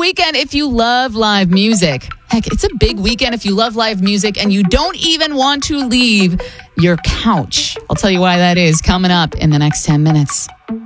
weekend if you love live music. Heck, it's a big weekend if you love live music and you don't even want to leave your couch. I'll tell you why that is coming up in the next 10 minutes.